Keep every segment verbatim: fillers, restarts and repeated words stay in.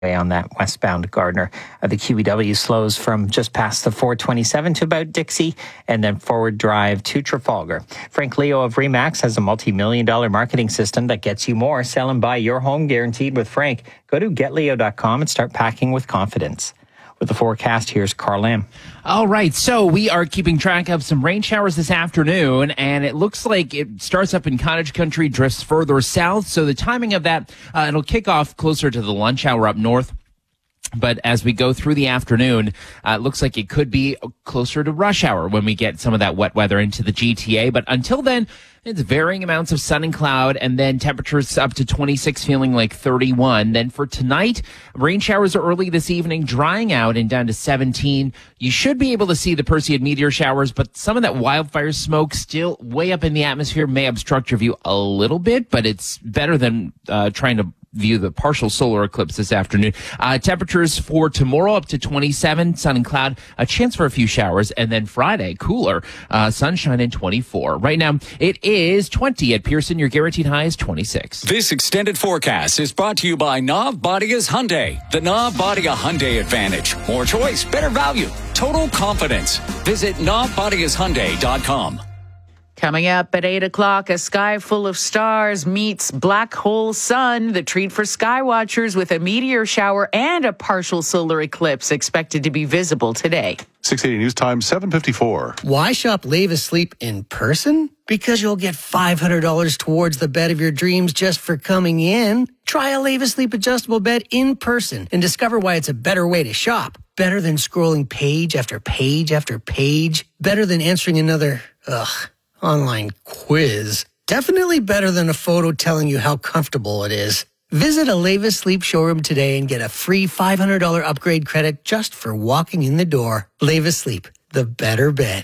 on that westbound Gardner. Uh, the Q E W slows from just past the four twenty-seven to about Dixie, and then forward drive to Trafalgar. Frank Leo of Remax has a multi-million dollar marketing system that gets you more. Sell and buy your home guaranteed with Frank. Go to get leo dot com and start packing with confidence. With the forecast, here's Carl Lamb. All right, so we are keeping track of some rain showers this afternoon, and it looks like it starts up in cottage country, drifts further south. So the timing of that, uh, it'll kick off closer to the lunch hour up north. But as we go through the afternoon, uh, it looks like it could be closer to rush hour when we get some of that wet weather into the G T A. But until then, it's varying amounts of sun and cloud, and then temperatures up to twenty-six, feeling like thirty-one. Then for tonight, rain showers are early this evening, drying out and down to seventeen. You should be able to see the Perseid meteor showers, but some of that wildfire smoke still way up in the atmosphere may obstruct your view a little bit, but it's better than uh, trying to view the partial solar eclipse this afternoon. Uh, temperatures for tomorrow up to twenty-seven, sun and cloud, a chance for a few showers, and then Friday, cooler, uh, sunshine and twenty-four. Right now, it is twenty at Pearson. Your guaranteed high is twenty-six. This extended forecast is brought to you by Nav Badia's Hyundai. The Nav Badia Hyundai Advantage. More choice, better value, total confidence. Visit nav badias hyundai dot com. Coming up at eight o'clock, a sky full of stars meets black hole sun, the treat for sky watchers, with a meteor shower and a partial solar eclipse expected to be visible today. six eighty News Time, seven fifty-four. Why shop Leva Sleep in person? Because you'll get five hundred dollars towards the bed of your dreams just for coming in. Try a Leva Sleep adjustable bed in person and discover why it's a better way to shop. Better than scrolling page after page after page. Better than answering another, ugh, online quiz. Definitely better than a photo telling you how comfortable it is. Visit a Leva Sleep showroom today and get a free five hundred dollars upgrade credit just for walking in the door. Leva Sleep, the better bed.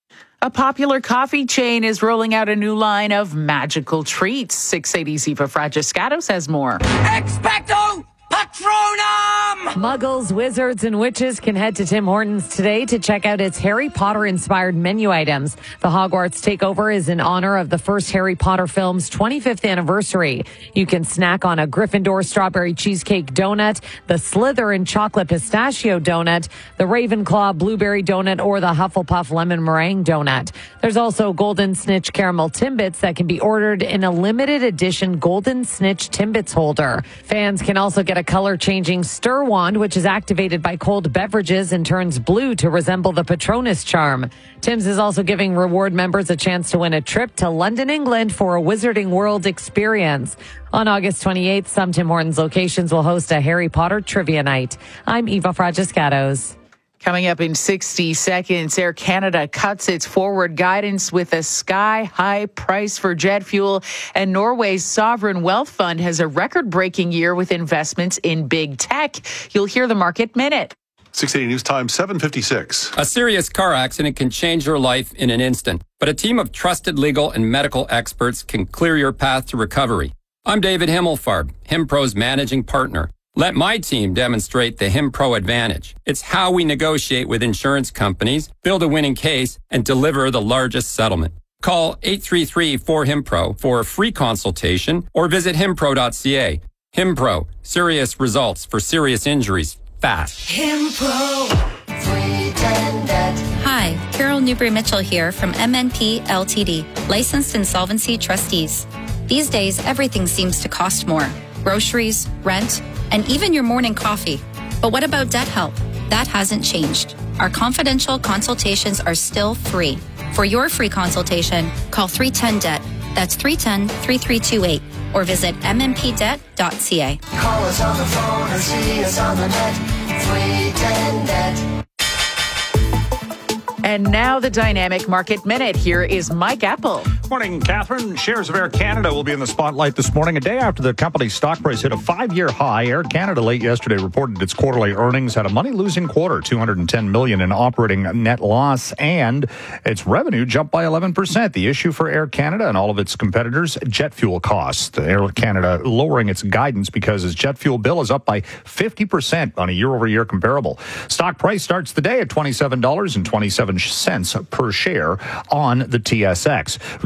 A popular coffee chain is rolling out a new line of magical treats. six eighty Ziva Fragiscatos has more. Expecto Patronum! Muggles, wizards, and witches can head to Tim Hortons today to check out its Harry Potter-inspired menu items. The Hogwarts takeover is in honor of the first Harry Potter film's twenty-fifth anniversary. You can snack on a Gryffindor strawberry cheesecake donut, the Slytherin chocolate pistachio donut, the Ravenclaw blueberry donut, or the Hufflepuff lemon meringue donut. There's also Golden Snitch caramel Timbits that can be ordered in a limited edition Golden Snitch Timbits holder. Fans can also get a color-changing stir wand, which is activated by cold beverages and turns blue to resemble the Patronus charm. Tim's is also giving reward members a chance to win a trip to London, England for a Wizarding World experience. On August twenty-eighth, some Tim Hortons locations will host a Harry Potter trivia night. I'm Eva Fragiscatos. Coming up in sixty seconds, Air Canada cuts its forward guidance with a sky-high price for jet fuel, and Norway's sovereign wealth fund has a record-breaking year with investments in big tech. You'll hear the Market Minute. six eighty News Time, seven fifty-six. A serious car accident can change your life in an instant, but a team of trusted legal and medical experts can clear your path to recovery. I'm David Himmelfarb, HimPro's managing partner. Let my team demonstrate the HimPro advantage. It's how we negotiate with insurance companies, build a winning case, and deliver the largest settlement. Call eight three three, four, HIMPRO for a free consultation or visit himpro dot c a. HimPro, serious results for serious injuries, fast. HimPro, free ten debt. Hi, Carol Newbury-Mitchell here from M N P L T D, licensed insolvency trustees. These days, everything seems to cost more. Groceries, rent, and even your morning coffee. But what about debt help? That hasn't changed. Our confidential consultations are still free. For your free consultation, call three ten debt. That's three one zero, three three two eight. Or visit m n p debt dot c a. Call us on the phone or see us on the net. three ten debt. And now the Dynamic Market Minute. Here is Mike Apple. Morning, Catherine. Shares of Air Canada will be in the spotlight this morning, a day after the company's stock price hit a five-year high. Air Canada late yesterday reported its quarterly earnings had a money-losing quarter, two hundred ten million dollars in operating net loss, and its revenue jumped by eleven percent. The issue for Air Canada and all of its competitors, jet fuel costs. Air Canada lowering its guidance because its jet fuel bill is up by fifty percent on a year-over-year comparable. Stock price starts the day at twenty-seven dollars and twenty-seven cents per share on the T S X. We've got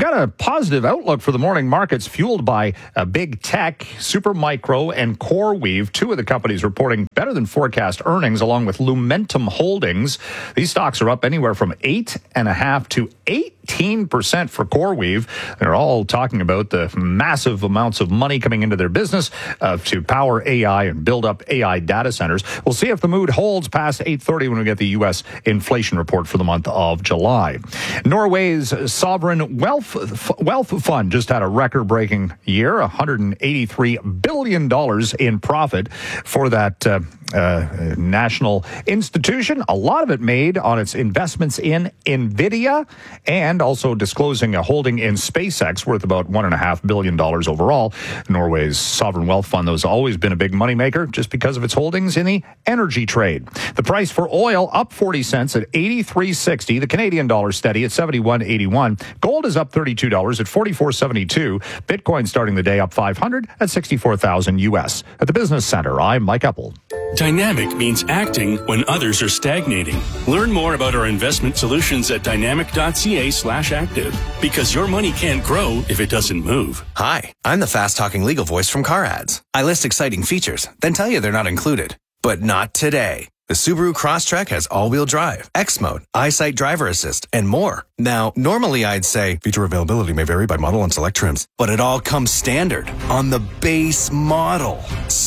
got a positive outlook for the morning markets fueled by uh, big tech, Supermicro, and CoreWeave. Two of the companies reporting better than forecast earnings, along with Lumentum Holdings. These stocks are up anywhere from eight and a half to eighteen percent for CoreWeave. They're all talking about the massive amounts of money coming into their business uh, to power A I and build up A I data centers. We'll see if the mood holds past eight thirty when we get the U S inflation report for the month of July. Norway's sovereign wealth wealth fund just had a record-breaking year, one hundred eighty-three billion dollars in profit for that uh, uh, national institution. A lot of it made on its investments in NVIDIA and also disclosing a holding in SpaceX worth about one point five billion dollars overall. Norway's sovereign wealth fund, though, has always been a big moneymaker just because of its holdings in the energy trade. The price for oil up forty cents at eighty-three sixty. The Canadian dollar steady at seventy-one eighty-one. Gold is up thirty-two dollars at forty-four seventy-two. Bitcoin starting the day up five hundred at sixty-four thousand U S. At the Business Center, I'm Mike Eppel. Dynamic means acting when others are stagnating. Learn more about our investment solutions at dynamic.ca slash active, because your money can't grow if it doesn't move. Hi, I'm the fast-talking legal voice from Car Ads. I list exciting features, then tell you they're not included. But not today. The Subaru Crosstrek has all-wheel drive, X Mode, EyeSight driver assist, and more. Now, normally I'd say feature availability may vary by model and select trims, but it all comes standard on the base model.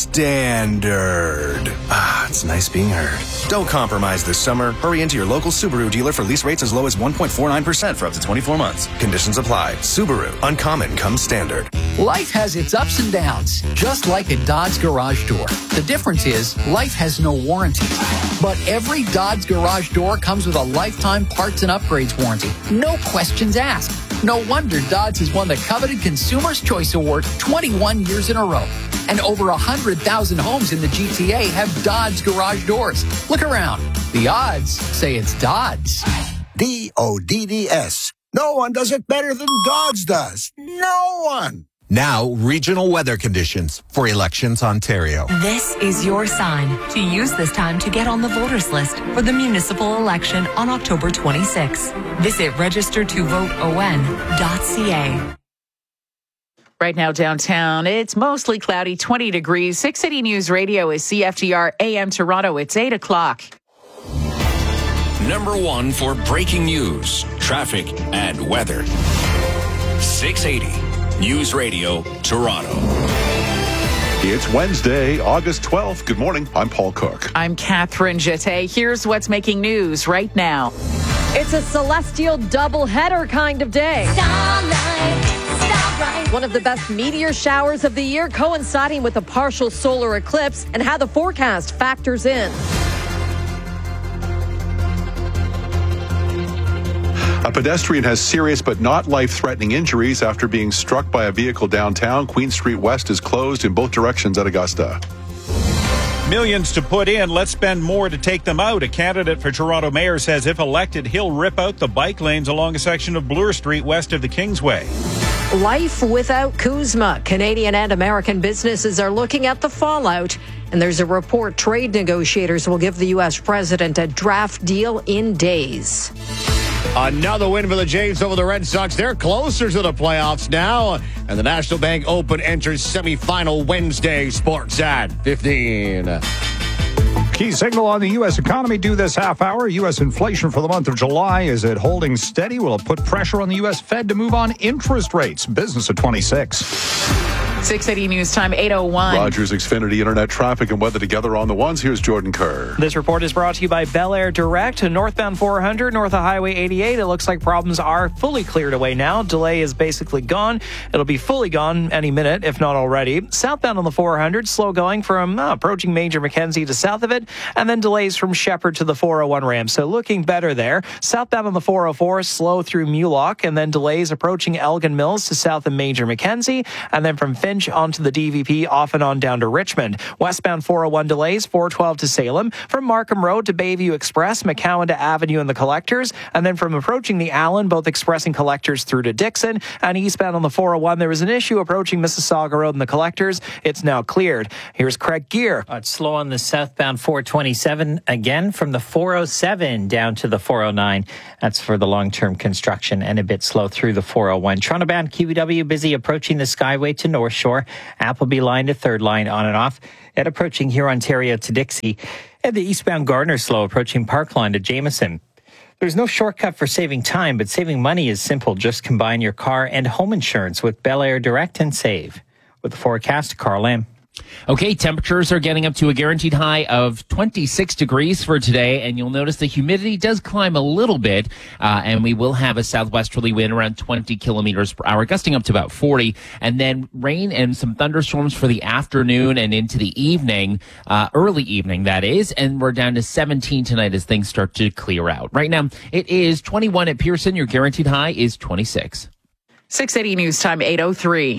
Standard. Ah, it's nice being heard. Don't compromise this summer. Hurry into your local Subaru dealer for lease rates as low as one point four nine percent for up to twenty-four months. Conditions apply. Subaru. Uncommon comes standard. Life has its ups and downs, just like a Dodge garage door. The difference is life has no warranty. But every Dodge garage door comes with a lifetime parts and upgrades warranty. No questions asked. No wonder Dodge has won the coveted Consumer's Choice Award twenty-one years in a row. And over one hundred thousand homes in the G T A have Dodge garage doors. Look around. The odds say it's Dodge. D O D D S. No one does it better than Dodge does. No one. Now, regional weather conditions for Elections Ontario. This is your sign to use this time to get on the voters list for the municipal election on October twenty-sixth. Visit register to vote O N dot C A. Right now downtown, it's mostly cloudy, twenty degrees. six City News Radio is C F D R A M Toronto. It's eight o'clock. Number one for breaking news, traffic, and weather. six eighty News Radio, Toronto. It's Wednesday, August twelfth. Good morning. I'm Paul Cook. I'm Catherine Jeté. Here's what's making news right now. It's a celestial doubleheader kind of day. Starlight, starlight. One of the best meteor showers of the year, coinciding with a partial solar eclipse, and how the forecast factors in. A pedestrian has serious but not life-threatening injuries after being struck by a vehicle downtown. Queen Street West is closed in both directions at Augusta. Millions to put in, let's spend more to take them out. A candidate for Toronto mayor says if elected, he'll rip out the bike lanes along a section of Bloor Street west of the Kingsway. Life without Kuzma. Canadian and American businesses are looking at the fallout. And there's a report trade negotiators will give the U S president a draft deal in days. Another win for the Jays over the Red Sox. They're closer to the playoffs now. And the National Bank Open enters semifinal Wednesday. Sports at fifteen. Key signal on the U S economy due this half hour. U S inflation for the month of July, is it holding steady? Will it put pressure on the U S Fed to move on interest rates? Business at twenty-six. six eighty News Time, eight oh one. Rogers Xfinity Internet traffic and weather together on the ones. Here's Jordan Kerr. This report is brought to you by Bel Air Direct. Northbound four hundred, north of Highway eighty-eight. It looks like problems are fully cleared away now. Delay is basically gone. It'll be fully gone any minute, if not already. Southbound on the four hundred, slow going from uh, approaching Major Mackenzie to south of it, and then delays from Shepherd to the four oh one ramp. So looking better there. Southbound on the four oh four, slow through Mulock, and then delays approaching Elgin Mills to south of Major Mackenzie, and then from Finn Finch onto the D V P off and on down to Richmond. Westbound four oh one delays, four twelve to Salem. From Markham Road to Bayview Express, McCowan to Avenue and the Collectors. And then from approaching the Allen, both Express and Collectors through to Dixon. And eastbound on the four oh one, there was an issue approaching Mississauga Road and the Collectors. It's now cleared. Here's Craig Gear. Uh, it's slow on the southbound four twenty-seven again from the four oh seven down to the four oh nine. That's for the long-term construction, and a bit slow through the four oh one. Toronto-bound Q E W busy approaching the Skyway to North Shore. Appleby line to third line on and off. And approaching here Ontario to Dixie. And the eastbound Gardner slow approaching Park line to Jameson. There's no shortcut for saving time, but saving money is simple. Just combine your car and home insurance with Bel Air Direct and save. With the forecast, Carl Lamb. Okay, temperatures are getting up to a guaranteed high of twenty-six degrees for today, and you'll notice the humidity does climb a little bit, uh, and we will have a southwesterly wind around twenty kilometers per hour, gusting up to about forty, and then rain and some thunderstorms for the afternoon and into the evening, uh, early evening, that is, and we're down to seventeen tonight as things start to clear out. Right now, it is twenty-one at Pearson. Your guaranteed high is twenty-six. six eighty News Time, eight oh three.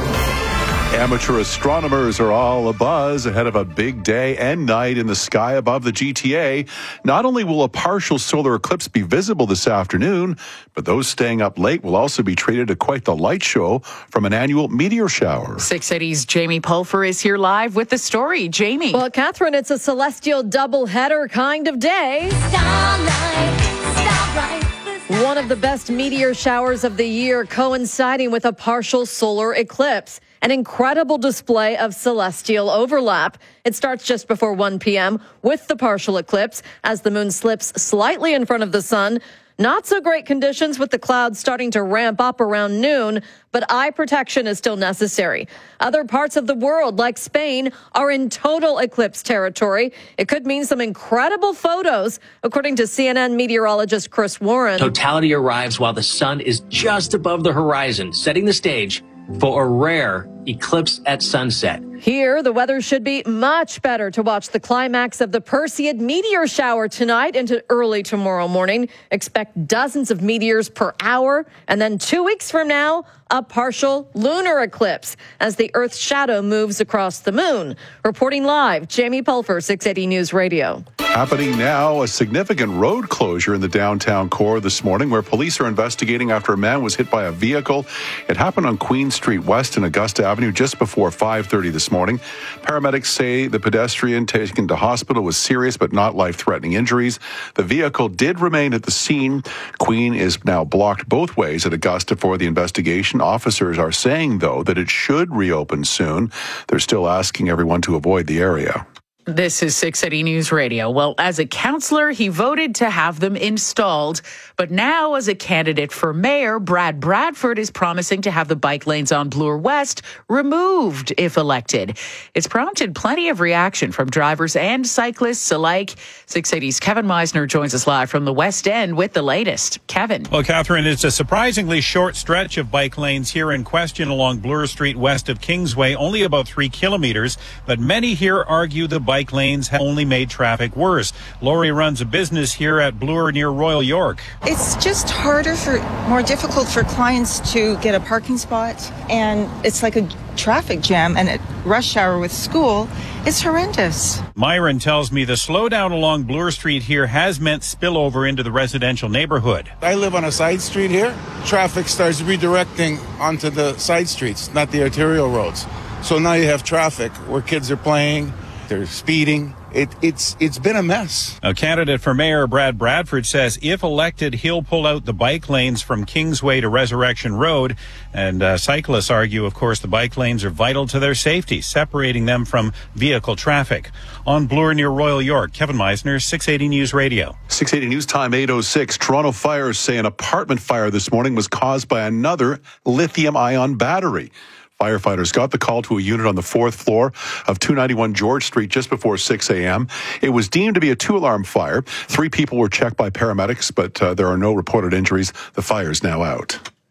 Amateur astronomers are all abuzz ahead of a big day and night in the sky above the G T A. Not only will a partial solar eclipse be visible this afternoon, but those staying up late will also be treated to quite the light show from an annual meteor shower. six eighty's Jamie Pulfer is here live with the story. Jamie. Well, Catherine, it's a celestial doubleheader kind of day. Starlight, starlight. One of the best meteor showers of the year, coinciding with a partial solar eclipse. An incredible display of celestial overlap. It starts just before one p.m. with the partial eclipse as the moon slips slightly in front of the sun. Not so great conditions with the clouds starting to ramp up around noon, but eye protection is still necessary. Other parts of the world, like Spain, are in total eclipse territory. It could mean some incredible photos, according to C N N meteorologist Chris Warren. Totality arrives while the sun is just above the horizon, setting the stage for a rare eclipse at sunset. Here, the weather should be much better to watch the climax of the Perseid meteor shower tonight into early tomorrow morning. Expect dozens of meteors per hour. And then two weeks from now, a partial lunar eclipse as the Earth's shadow moves across the moon. Reporting live, Jamie Pulfer, six eighty News Radio. Happening now, a significant road closure in the downtown core this morning where police are investigating after a man was hit by a vehicle. It happened on Queen Street West and Augusta Avenue just before five thirty this morning. Paramedics say the pedestrian taken to hospital was serious but not life-threatening injuries. The vehicle did remain at the scene. Queen is now blocked both ways at Augusta for the investigation. Officers are saying, though, that it should reopen soon. They're still asking everyone to avoid the area. This is six eighty News Radio. Well, as a councillor, he voted to have them installed. But now, as a candidate for mayor, Brad Bradford is promising to have the bike lanes on Bloor West removed if elected. It's prompted plenty of reaction from drivers and cyclists alike. six eighty's Kevin Meisner joins us live from the West End with the latest. Kevin. Well, Catherine, it's a surprisingly short stretch of bike lanes here in question along Bloor Street west of Kingsway, only about three kilometers. But many here argue the bike Bike lanes have only made traffic worse. Lori runs a business here at Bloor near Royal York. It's just harder for, more difficult for clients to get a parking spot, and it's like a traffic jam, and at rush hour with school, it's horrendous. Myron tells me the slowdown along Bloor Street here has meant spillover into the residential neighborhood. I live on a side street here. Traffic starts redirecting onto the side streets, not the arterial roads. So now you have traffic where kids are playing, they're speeding. It, it's it's been a mess. A candidate for mayor, Brad Bradford, says if elected, he'll pull out the bike lanes from Kingsway to Resurrection Road. And uh, cyclists argue, of course, the bike lanes are vital to their safety, separating them from vehicle traffic. On Bloor near Royal York, Kevin Meisner, six eighty News Radio. six eighty News Time, eight oh six. Toronto fires say an apartment fire this morning was caused by another lithium-ion battery. Firefighters got the call to a unit on the fourth floor of two ninety-one George Street just before six a.m. It was deemed to be a two-alarm fire. Three people were checked by paramedics, but uh, there are no reported injuries. The fire is now out.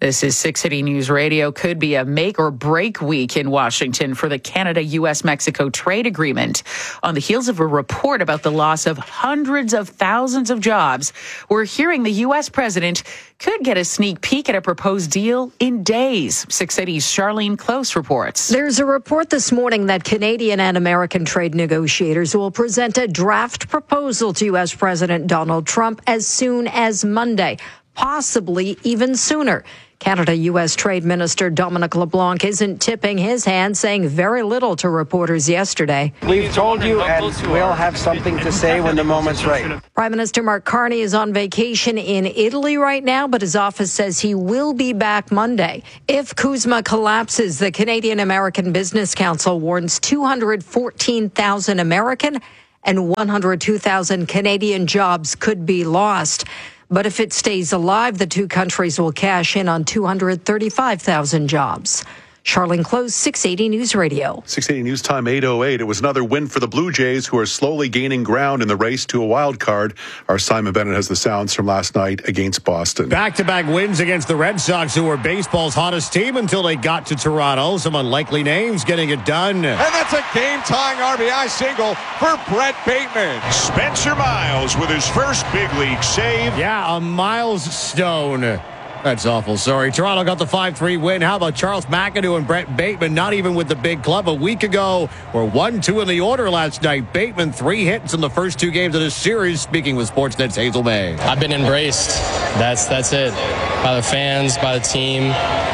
This is six City News Radio. Could be a make or break week in Washington for the Canada-U S Mexico trade agreement. On the heels of a report about the loss of hundreds of thousands of jobs, we're hearing the U S president could get a sneak peek at a proposed deal in days. six City's Charlene Close reports. There's a report this morning that Canadian and American trade negotiators will present a draft proposal to U S President Donald Trump as soon as Monday, possibly even sooner. Canada-U S Trade Minister Dominic LeBlanc isn't tipping his hand, saying very little to reporters yesterday. We've told you, and we'll have something to say when the moment's right. Prime Minister Mark Carney is on vacation in Italy right now, but his office says he will be back Monday. If CUSMA collapses, the Canadian-American Business Council warns two hundred fourteen thousand American and one hundred two thousand Canadian jobs could be lost. But if it stays alive, the two countries will cash in on two hundred thirty-five thousand jobs. Charlene Close, six eighty News Radio. six eighty News Time, eight oh eight. It was another win for the Blue Jays, who are slowly gaining ground in the race to a wild card. Our Simon Bennett has the sounds from last night against Boston. Back-to-back wins against the Red Sox, who were baseball's hottest team until they got to Toronto. Some unlikely names getting it done. And that's a game-tying R B I single for Brett Bateman. Spencer Miles with his first big league save. Yeah, a Miles Stone. That's awful. Sorry. Toronto got the five three win. How about Charles McAdoo and Brett Bateman? Not even with the big club a week ago. We're one two in the order last night. Bateman, three hits in the first two games of this series. Speaking with Sportsnet's Hazel May. I've been embraced. That's that's it. By the fans, by the team.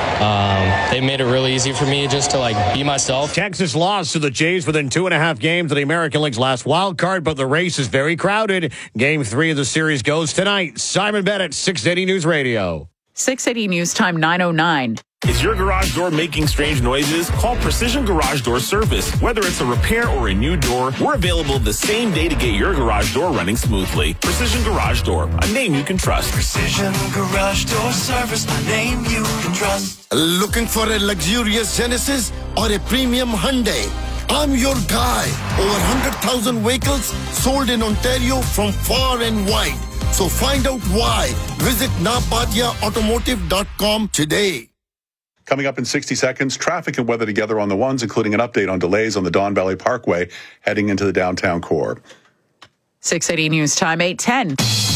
Um, they made it really easy for me just to, like, be myself. Texas lost to the Jays within two and a half games of the American League's last wild card, but the race is very crowded. Game three of the series goes tonight. Simon Bennett, six eighty News Radio. six eighty News Time, nine oh nine. Is your garage door making strange noises? Call Precision Garage Door Service. Whether it's a repair or a new door, we're available the same day to get your garage door running smoothly. Precision Garage Door, a name you can trust. Precision Garage Door Service, a name you can trust. Looking for a luxurious Genesis or a premium Hyundai? I'm your guy. Over one hundred thousand vehicles sold in Ontario from far and wide. So find out why. Visit nabadia automotive dot com today. Coming up in sixty seconds, traffic and weather together on the ones, including an update on delays on the Don Valley Parkway heading into the downtown core. six eighty News Time, eight ten.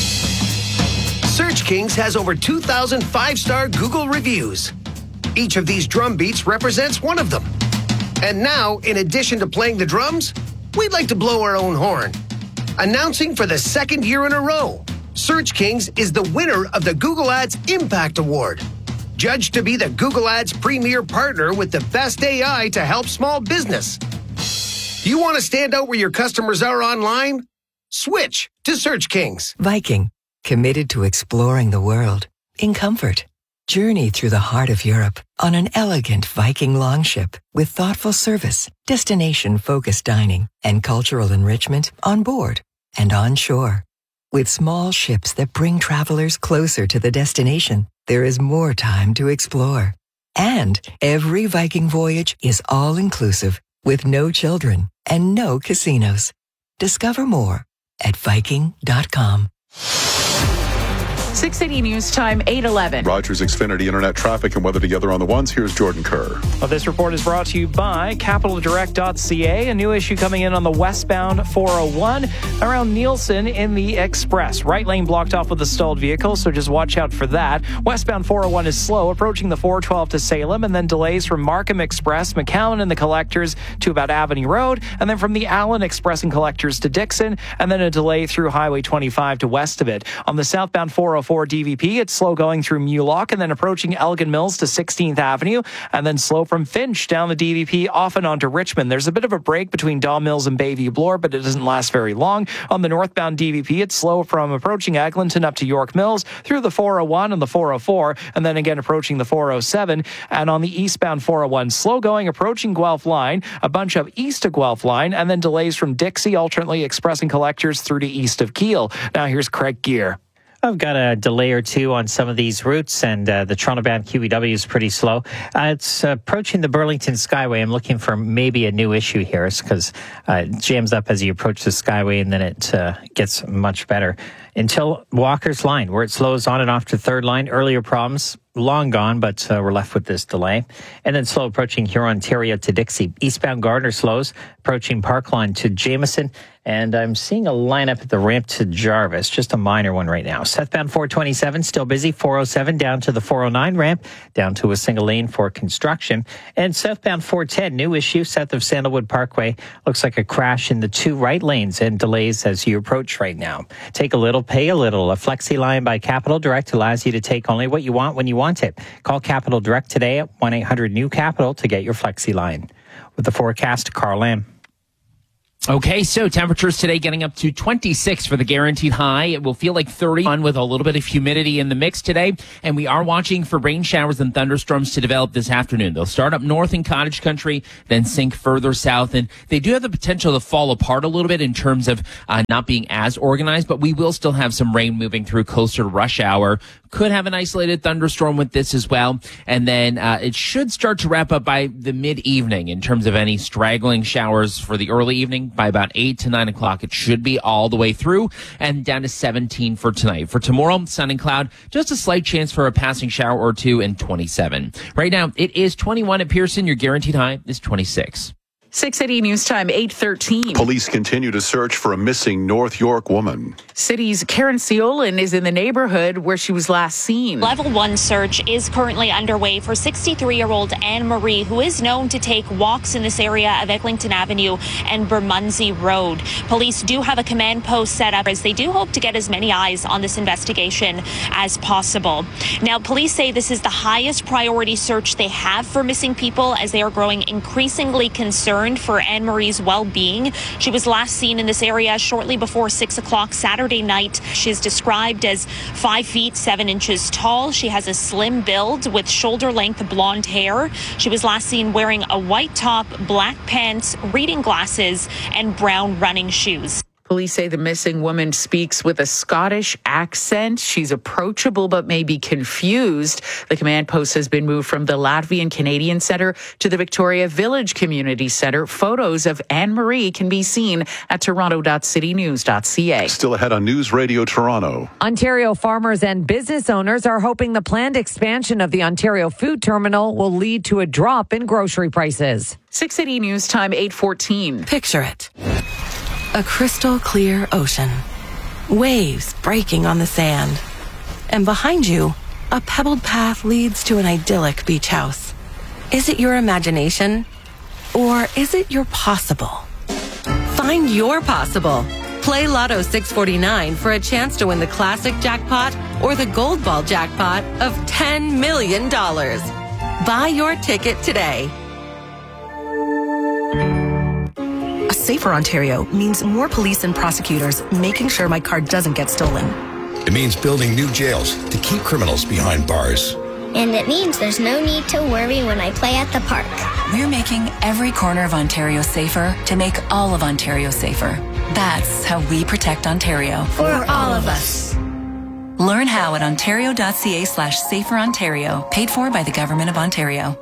Search Kings has over two thousand five-star Google reviews. Each of these drum beats represents one of them. And now, in addition to playing the drums, we'd like to blow our own horn. Announcing for the second year in a row, Search Kings is the winner of the Google Ads Impact Award, judged to be the Google Ads premier partner with the best A I to help small business. Do you want to stand out where your customers are online? Switch to Search Kings. Viking, committed to exploring the world in comfort. Journey through the heart of Europe on an elegant Viking longship with thoughtful service, destination-focused dining, and cultural enrichment on board and on shore. With small ships that bring travelers closer to the destination, there is more time to explore. And every Viking voyage is all-inclusive with no children and no casinos. Discover more at Viking dot com. six eighty News Time, eight eleven. Rogers Xfinity Internet traffic and weather together on the ones. Here's Jordan Kerr. Well, this report is brought to you by capital direct dot c a. A new issue coming in on the westbound four oh one around Nielsen in the Express. Right lane blocked off with a stalled vehicle, so just watch out for that. Westbound four oh one is slow, approaching the four twelve to Salem, and then delays from Markham Express, McAllen and the Collectors to about Avenue Road, and then from the Allen Express and Collectors to Dixon, and then a delay through Highway twenty-five to west of it. On the southbound four oh four D V P, it's slow going through Mulock and then approaching Elgin Mills to sixteenth Avenue, and then slow from Finch down the D V P off and onto Richmond. There's a bit of a break between Daw Mills and Bayview Bloor, but it doesn't last very long. On the northbound D V P, it's slow from approaching Eglinton up to York Mills through the four oh one and the four oh four, and then again approaching the four oh seven. And on the eastbound four oh one, slow going approaching Guelph Line, a bunch of east of Guelph Line, and then delays from Dixie, alternately Express and Collectors through to east of Kiel. Now here's Craig Gear. I've got a delay or two on some of these routes, and uh, the Toronto-bound Q E W is pretty slow. Uh, it's approaching the Burlington Skyway. I'm looking for maybe a new issue here because uh, it jams up as you approach the Skyway, and then it uh, gets much better. Until Walker's Line, where it slows on and off to third line. Earlier problems long gone, but uh, we're left with this delay. And then slow approaching Huron, Ontario to Dixie. Eastbound Gardner slows approaching Parkline to Jameson. And I'm seeing a lineup at the ramp to Jarvis, just a minor one right now. Southbound four twenty-seven, still busy. four oh seven down to the four oh nine ramp, down to a single lane for construction. And southbound four ten, new issue south of Sandalwood Parkway. Looks like a crash in the two right lanes and delays as you approach right now. Take a little, pay a little. A Flexi line by Capital Direct allows you to take only what you want when you want it. Call Capital Direct today at one eight hundred new capital to get your Flexi line. With the forecast, Carl Lamb. Okay, so temperatures today getting up to twenty-six for the guaranteed high. It will feel like thirty-one with a little bit of humidity in the mix today. And we are watching for rain showers and thunderstorms to develop this afternoon. They'll start up north in cottage country, then sink further south. And they do have the potential to fall apart a little bit in terms of uh, not being as organized, but we will still have some rain moving through closer to rush hour. Could have an isolated thunderstorm with this as well. And then uh, it should start to wrap up by the mid-evening in terms of any straggling showers for the early evening. By about eight to nine o'clock, it should be all the way through and down to seventeen for tonight. For tomorrow, sun and cloud, just a slight chance for a passing shower or two, and twenty-seven. Right now, it is twenty-one at Pearson. Your guaranteed high is twenty-six. six eighty News Time, eight thirteen. Police continue to search for a missing North York woman. City's Karen Seolin is in the neighborhood where she was last seen. Level one search is currently underway for sixty-three-year-old Anne Marie, who is known to take walks in this area of Eglinton Avenue and Bermondsey Road. Police do have a command post set up as they do hope to get as many eyes on this investigation as possible. Now, police say this is the highest priority search they have for missing people as they are growing increasingly concerned for Anne Marie's well-being. She was last seen in this area shortly before six o'clock Saturday night. She's described as five feet seven inches tall. She has a slim build with shoulder-length blonde hair. She was last seen wearing a white top, black pants, reading glasses, and brown running shoes. Police say the missing woman speaks with a Scottish accent. She's approachable but may be confused. The command post has been moved from the Latvian Canadian Centre to the Victoria Village Community Centre. Photos of Anne Marie can be seen at toronto dot city news dot c a. Still ahead on News Radio Toronto. Ontario farmers and business owners are hoping the planned expansion of the Ontario Food Terminal will lead to a drop in grocery prices. six eighty News Time, eight fourteen. Picture it. A crystal clear ocean. Waves breaking on the sand. And behind you, a pebbled path leads to an idyllic beach house. Is it your imagination? Or is it your possible? Find your possible. Play Lotto six forty-nine for a chance to win the classic jackpot or the gold ball jackpot of ten million dollars. Buy your ticket today. A safer Ontario means more police and prosecutors making sure my car doesn't get stolen. It means building new jails to keep criminals behind bars. And it means there's no need to worry when I play at the park. We're making every corner of Ontario safer to make all of Ontario safer. That's how we protect Ontario. For all of us. Learn how at ontario.ca slash safer Ontario. Paid for by the Government of Ontario.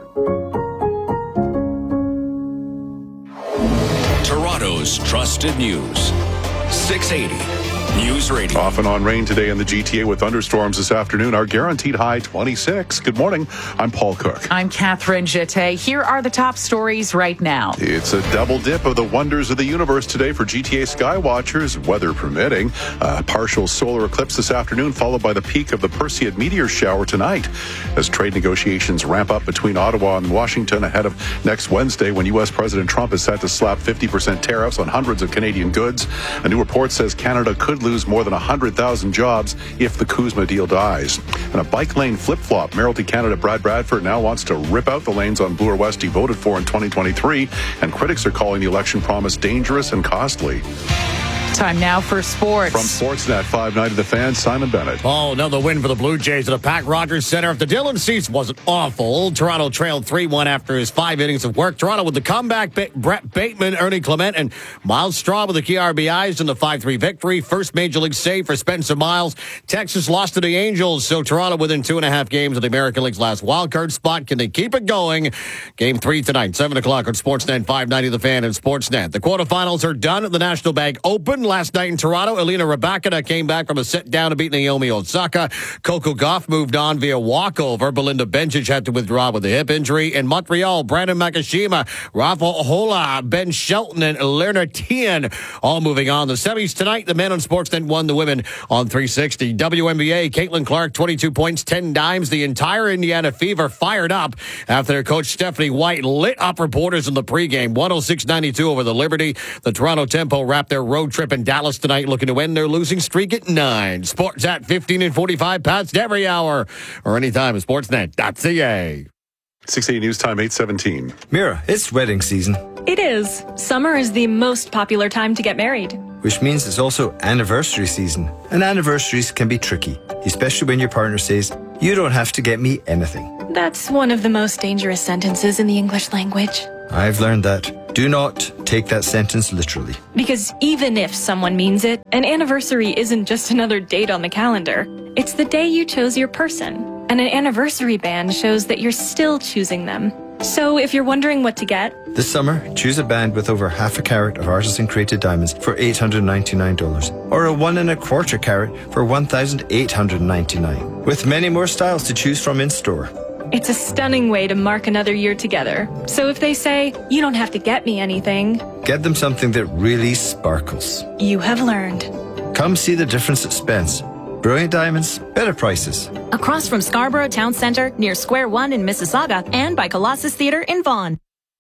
Toronto's trusted news. six eighty News Radio. Off and on rain today in the G T A with thunderstorms this afternoon. Our guaranteed high twenty-six. Good morning. I'm Paul Cook. I'm Catherine Jeté. Here are the top stories right now. It's a double dip of the wonders of the universe today for G T A sky watchers, weather permitting. A partial solar eclipse this afternoon, followed by the peak of the Perseid meteor shower tonight. As trade negotiations ramp up between Ottawa and Washington ahead of next Wednesday, when U S President Trump is set to slap fifty percent tariffs on hundreds of Canadian goods. A new report says Canada could lose more than one hundred thousand jobs if the CUSMA deal dies. And a bike lane flip-flop. Mayoralty Canada Brad Bradford now wants to rip out the lanes on Bloor West he voted for in twenty twenty-three, and critics are calling the election promise dangerous and costly. Time now for sports. From Sportsnet five ninety The Fan, Simon Bennett. Oh, another win for the Blue Jays at the Pac Rogers Center. If the Dylan Cease wasn't awful, Toronto trailed three one after his five innings of work. Toronto with the comeback, ba- Brett Bateman, Ernie Clement, and Miles Straw with the key R B Is in the five three victory. First Major League save for Spencer Miles. Texas lost to the Angels, so Toronto within two and a half games of the American League's last wildcard spot. Can they keep it going? Game three tonight, seven o'clock on Sportsnet five ninety The Fan and Sportsnet. The quarterfinals are done at the National Bank Open. won last night in Toronto. Elena Rybakina came back from a set down to beat Naomi Osaka. Coco Gauff moved on via walkover. Belinda Bencic had to withdraw with a hip injury. In Montreal, Brandon Nakashima, Rafa Hola, Ben Shelton, and Lerner Tien all moving on. The semis tonight, the men on Sportsnet won the women on three sixty. W N B A, Caitlin Clark, twenty-two points, ten dimes. The entire Indiana Fever fired up after their coach Stephanie White lit up reporters in the pregame. one oh six ninety-two over the Liberty. The Toronto Tempo wrapped their road trip in Dallas tonight, looking to end their losing streak at nine. Sports at fifteen and forty-five past every hour or anytime at sportsnet dot c a. six eighty News Time, eight seventeen. Mira, it's wedding season. It is. Summer is the most popular time to get married. Which means it's also anniversary season. And anniversaries can be tricky, especially when your partner says, "You don't have to get me anything." That's one of the most dangerous sentences in the English language. I've learned that. Do not take that sentence literally. Because even if someone means it, an anniversary isn't just another date on the calendar. It's the day you chose your person. And an anniversary band shows that you're still choosing them. So if you're wondering what to get, this summer, choose a band with over half a carat of artisan-created diamonds for eight hundred ninety-nine dollars, or a one and a quarter carat for one thousand eight hundred ninety-nine dollars, with many more styles to choose from in store. It's a stunning way to mark another year together. So if they say, "You don't have to get me anything," get them something that really sparkles. You have learned. Come see the difference at Spence. Brilliant diamonds, better prices. Across from Scarborough Town Centre, near Square One in Mississauga, and by Colossus Theatre in Vaughan.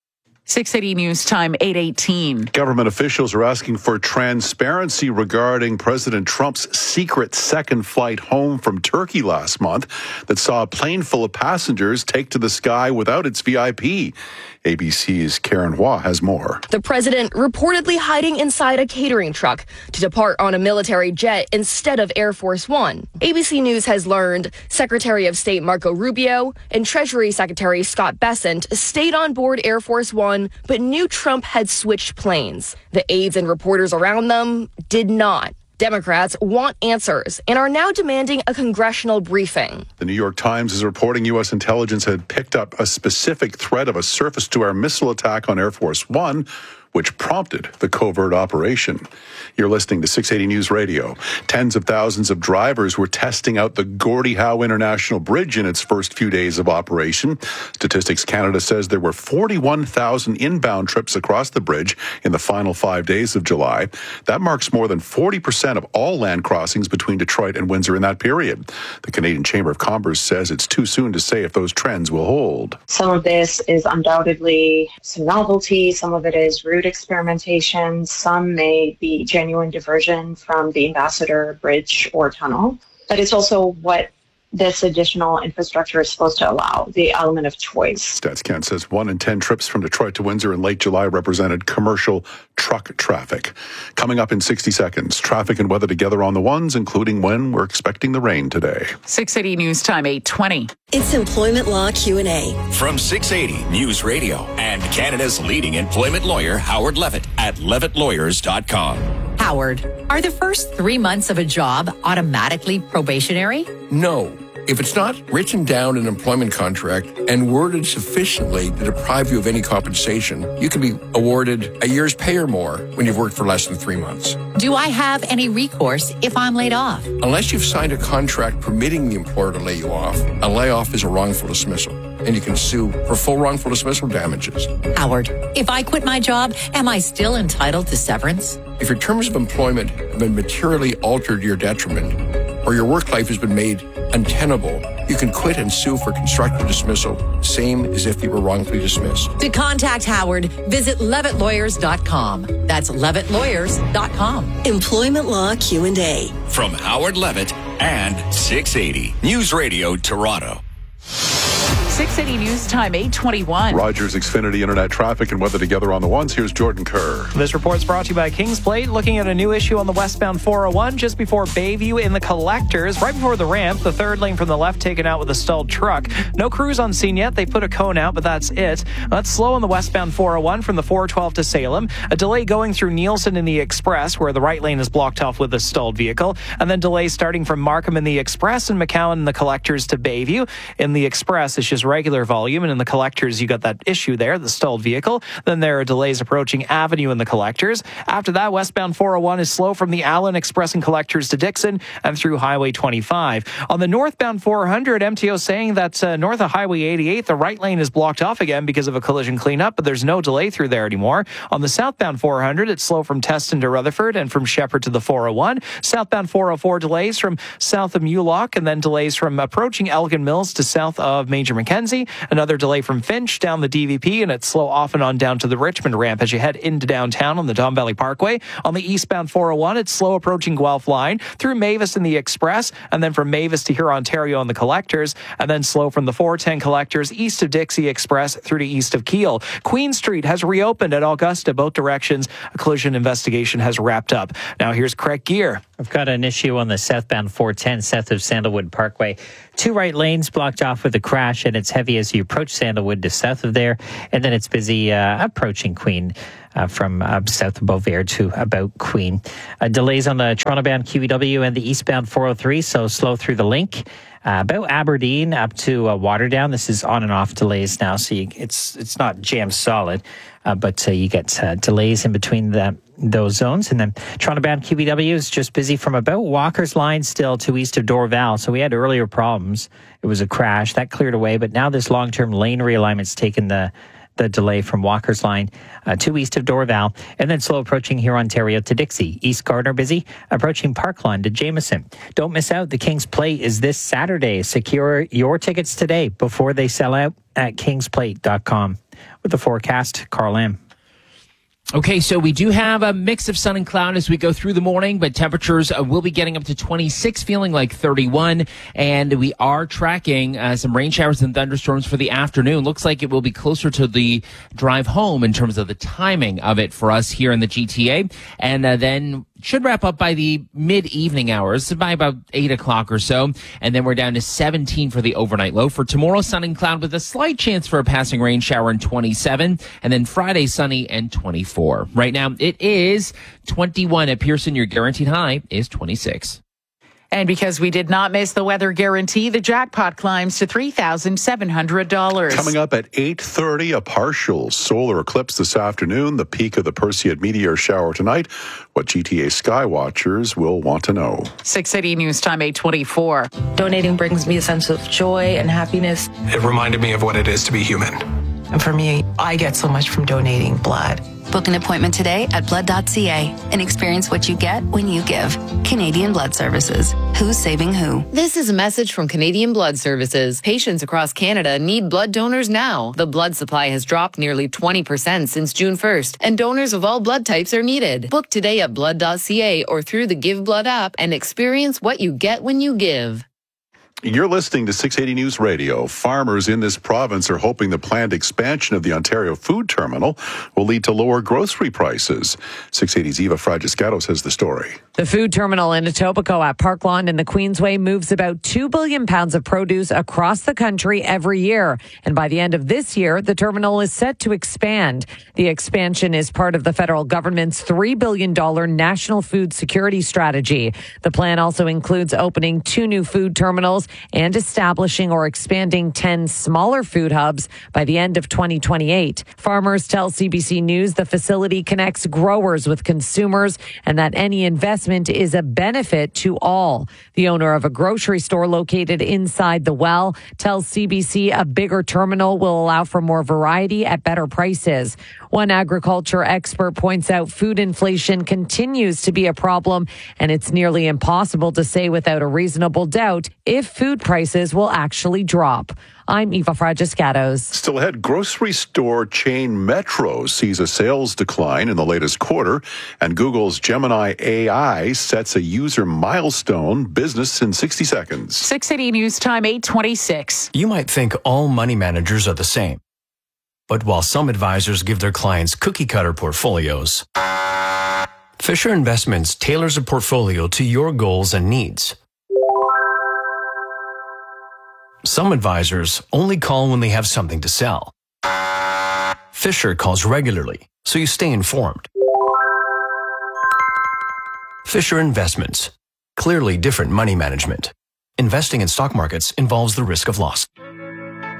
six eighty News Time, eight eighteen. Government officials are asking for transparency regarding President Trump's secret second flight home from Turkey last month that saw a plane full of passengers take to the sky without its V I P. A B C's Karen Hua has more. The president reportedly hiding inside a catering truck to depart on a military jet instead of Air Force One. A B C News has learned Secretary of State Marco Rubio and Treasury Secretary Scott Bessent stayed on board Air Force One, but knew Trump had switched planes. The aides and reporters around them did not. Democrats want answers and are now demanding a congressional briefing. The New York Times is reporting U S intelligence had picked up a specific threat of a surface-to-air missile attack on Air Force One, which prompted the covert operation. You're listening to six eighty News Radio. Tens of thousands of drivers were testing out the Gordie Howe International Bridge in its first few days of operation. Statistics Canada says there were forty-one thousand inbound trips across the bridge in the final five days of July. That marks more than forty percent of all land crossings between Detroit and Windsor in that period. The Canadian Chamber of Commerce says it's too soon to say if those trends will hold. Some of this is undoubtedly some novelty. Some of it is route experimentation. Some may be genuine diversion from the Ambassador Bridge or tunnel. But it's also what this additional infrastructure is supposed to allow, the element of choice. StatsCan says one in ten trips from Detroit to Windsor in late July represented commercial truck traffic. Coming up in sixty seconds, traffic and weather together on the ones, including when we're expecting the rain today. six eighty News Time, eight twenty. It's Employment Law Q and A. From six eighty News Radio and Canada's leading employment lawyer, Howard Levitt at levitt lawyers dot com. Howard, are the first three months of a job automatically probationary? No. If it's not written down in an employment contract and worded sufficiently to deprive you of any compensation, you can be awarded a year's pay or more when you've worked for less than three months. Do I have any recourse if I'm laid off? Unless you've signed a contract permitting the employer to lay you off, a layoff is a wrongful dismissal, and you can sue for full wrongful dismissal damages. Howard, if I quit my job, am I still entitled to severance? If your terms of employment have been materially altered to your detriment, or your work life has been made untenable, you can quit and sue for constructive dismissal, same as if you were wrongfully dismissed. To contact Howard, visit levitt lawyers dot com. That's levitt lawyers dot com. Employment Law Q and A. From Howard Levitt and six eighty News Radio Toronto. six eighty News Time, eight twenty-one. Rogers Xfinity Internet traffic and weather together on the ones. Here's Jordan Kerr. This report's brought to you by Kings Plate. Looking at a new issue on the westbound four oh one just before Bayview in the collectors. Right before the ramp, the third lane from the left taken out with a stalled truck. No crews on scene yet. They put a cone out, but that's it. That's slow on the westbound four oh one from the four twelve to Salem. A delay going through Nielsen in the Express, where the right lane is blocked off with a stalled vehicle. And then delays starting from Markham in the Express and McCowan in the collectors to Bayview. In the Express, it's just as regular volume, and in the collectors, you got that issue there, the stalled vehicle. Then there are delays approaching Avenue in the collectors. After that, westbound four oh one is slow from the Allen Express and collectors to Dixon and through Highway twenty-five. On the northbound four hundred, M T O saying that uh, north of Highway eighty-eight, the right lane is blocked off again because of a collision cleanup, but there's no delay through there anymore. On the southbound four hundred, it's slow from Teston to Rutherford and from Shepherd to the four oh one. Southbound four oh four delays from south of Mulock, and then delays from approaching Elgin Mills to south of Major Mackenzie. Another delay from Finch down the D V P, and it's slow off and on down to the Richmond ramp as you head into downtown on the Don Valley Parkway. On the eastbound four oh one, it's slow approaching Guelph line through Mavis in the Express, and then from Mavis to Huron, Ontario on the collectors, and then slow from the four ten collectors east of Dixie Express through to east of Keele. Queen Street has reopened at Augusta, both directions. A collision investigation has wrapped up. Now here's Craig Gear. I've got an issue on the southbound four ten south of Sandalwood Parkway. Two right lanes blocked off with a crash, and it's heavy as you approach Sandalwood to south of there, and then it's busy uh, approaching Queen uh, from uh, south of Beauvair to about Queen. Uh, delays on the Toronto-bound Q E W and the eastbound four oh three, so slow through the link. Uh, about Aberdeen up to uh, Waterdown. This is on and off delays now, so you, it's it's not jammed solid, uh, but uh, you get uh, delays in between the, those zones. And then Toronto-bound Q B W is just busy from about Walker's Line still to east of Dorval. So we had earlier problems. It was a crash. That cleared away, but now this long-term lane realignment's taken the the delay from Walker's Line uh, to east of Dorval, and then slow approaching here Ontario to Dixie. East Gardner busy, approaching Parkland to Jameson. Don't miss out. The King's Plate is this Saturday. Secure your tickets today before they sell out at kings plate dot com. With the forecast, Carl M. Okay, so we do have a mix of sun and cloud as we go through the morning, but temperatures uh, will be getting up to twenty-six, feeling like thirty-one, and we are tracking uh, some rain showers and thunderstorms for the afternoon. Looks like it will be closer to the drive home in terms of the timing of it for us here in the G T A, and uh, then should wrap up by the mid-evening hours, by about eight o'clock or so. And then we're down to seventeen for the overnight low. For tomorrow, sun and cloud with a slight chance for a passing rain shower and twenty-seven. And then Friday, sunny and twenty-four. Right now, it is twenty-one at Pearson. Your guaranteed high is twenty-six. And because we did not miss the weather guarantee, the jackpot climbs to three thousand seven hundred dollars. Coming up at eight thirty, a partial solar eclipse this afternoon, the peak of the Perseid meteor shower tonight. What G T A sky watchers will want to know. six eighty News Time, eight twenty-four. Donating brings me a sense of joy and happiness. It reminded me of what it is to be human. And for me, I get so much from donating blood. Book an appointment today at blood dot c a and experience what you get when you give. Canadian Blood Services. Who's saving who? This is a message from Canadian Blood Services. Patients across Canada need blood donors now. The blood supply has dropped nearly twenty percent since June first, and donors of all blood types are needed. Book today at blood dot c a or through the Give Blood app and experience what you get when you give. You're listening to six eighty News Radio. Farmers in this province are hoping the planned expansion of the Ontario Food Terminal will lead to lower grocery prices. six eighty's Eva Fragiscatos has the story. The food terminal in Etobicoke at Parkland and the Queensway moves about two billion pounds of produce across the country every year. And by the end of this year, the terminal is set to expand. The expansion is part of the federal government's three billion dollars national food security strategy. The plan also includes opening two new food terminals and establishing or expanding ten smaller food hubs by the end of twenty twenty-eight. Farmers tell C B C News the facility connects growers with consumers and that any investment is a benefit to all. The owner of a grocery store located inside the well tells C B C a bigger terminal will allow for more variety at better prices. One agriculture expert points out food inflation continues to be a problem, and it's nearly impossible to say without a reasonable doubt if food prices will actually drop. I'm Eva Fragiscatos. Still ahead, grocery store chain Metro sees a sales decline in the latest quarter, and Google's Gemini A I sets a user milestone. Business in sixty seconds. six eighty News Time, eight twenty-six. You might think all money managers are the same. But while some advisors give their clients cookie-cutter portfolios, Fisher Investments tailors a portfolio to your goals and needs. Some advisors only call when they have something to sell. Fisher calls regularly, so you stay informed. Fisher Investments. Clearly different money management. Investing in stock markets involves the risk of loss.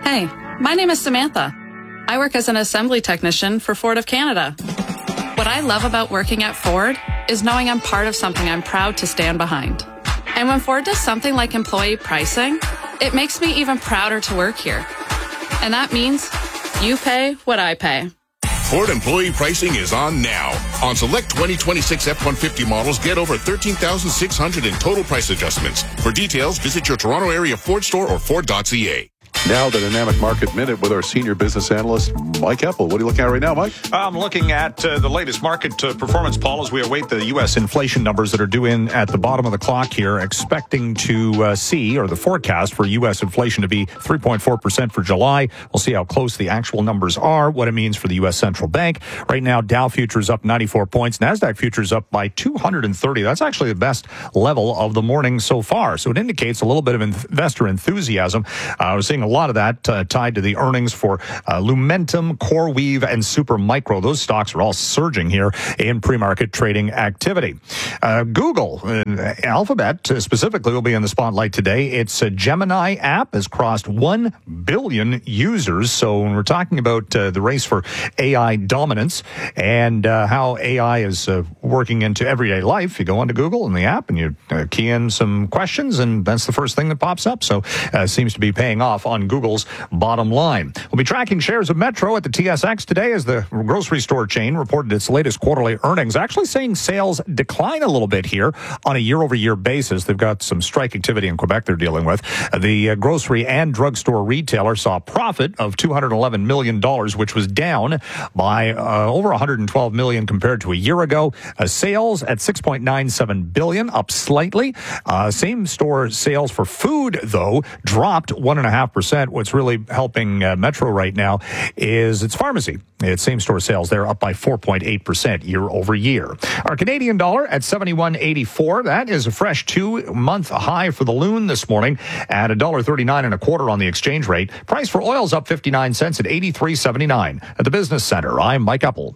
Hey, my name is Samantha. I work as an assembly technician for Ford of Canada. What I love about working at Ford is knowing I'm part of something I'm proud to stand behind. And when Ford does something like employee pricing, it makes me even prouder to work here. And that means you pay what I pay. Ford employee pricing is on now. On select twenty twenty-six F one fifty models, get over thirteen thousand six hundred in total price adjustments. For details, visit your Toronto area Ford store or Ford dot C A. Now the Dynamic Market Minute with our senior business analyst, Mike Eppel. What are you looking at right now, Mike? I'm looking at uh, the latest market uh, performance poll as we await the U S inflation numbers that are due in at the bottom of the clock here, expecting to uh, see, or the forecast for U S inflation to be three point four percent for July. We'll see how close the actual numbers are, what it means for the U S Central Bank. Right now, Dow futures up ninety-four points, NASDAQ futures up by two hundred thirty. That's actually the best level of the morning so far. So it indicates a little bit of investor enthusiasm. Uh, I was seeing a lot of that uh, tied to the earnings for uh, Lumentum, CoreWeave, and Supermicro. Those stocks are all surging here in pre-market trading activity. Uh, Google, uh, Alphabet uh, specifically, will be in the spotlight today. Its uh, Gemini app has crossed one billion users. So when we're talking about uh, the race for A I dominance and uh, how A I is uh, working into everyday life, you go onto Google in the app and you uh, key in some questions, and that's the first thing that pops up. So uh, seems to be paying off on Google's bottom line. We'll be tracking shares of Metro at the T S X today as the grocery store chain reported its latest quarterly earnings, actually seeing sales decline a little bit here on a year-over-year basis. They've got some strike activity in Quebec they're dealing with. The uh, grocery and drugstore retailer saw a profit of two hundred eleven million dollars, which was down by uh, over one hundred twelve million dollars compared to a year ago. Uh, sales at six point nine seven billion dollars, up slightly. Uh, same store sales for food, though, dropped one point five percent. What's really helping uh, Metro right now is its pharmacy. Its same-store sales there up by four point eight percent year over year. Our Canadian dollar at seventy-one eighty-four. That is a fresh two-month high for the loon this morning at one dollar thirty-nine and a quarter on the exchange rate. Price for oil's up fifty-nine cents at eighty-three seventy-nine. At the Business Center, I'm Mike Eppel.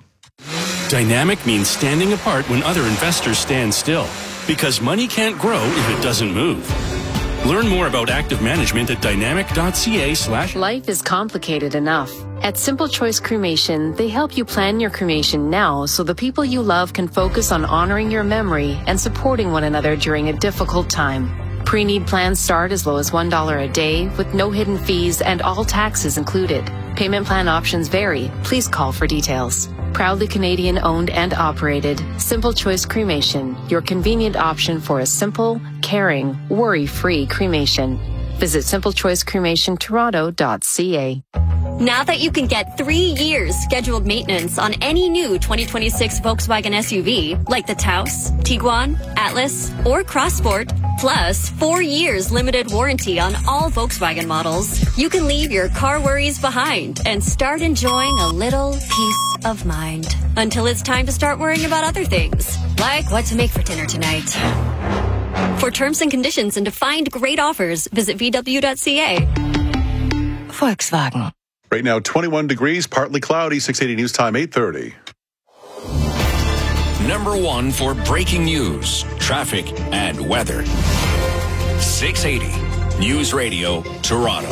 Dynamic means standing apart when other investors stand still, because money can't grow if it doesn't move. Learn more about active management at dynamic.ca slash. Life is complicated enough. At Simple Choice Cremation, they help you plan your cremation now so the people you love can focus on honoring your memory and supporting one another during a difficult time. Pre-need plans start as low as one dollar a day with no hidden fees and all taxes included. Payment plan options vary. Please call for details. Proudly Canadian owned and operated, Simple Choice Cremation, your convenient option for a simple, caring, worry-free cremation. Visit simple choice cremation toronto dot c a. Now that you can get three years scheduled maintenance on any new twenty twenty-six Volkswagen S U V, like the Taos, Tiguan, Atlas, or Crossport, plus four years limited warranty on all Volkswagen models, you can leave your car worries behind and start enjoying a little peace of mind. Until it's time to start worrying about other things, like what to make for dinner tonight. For terms and conditions and to find great offers, visit v w dot c a. Volkswagen. Right now, twenty-one degrees, partly cloudy, six eighty News Time, eight thirty. Number one for breaking news, traffic, and weather. six eighty News Radio, Toronto.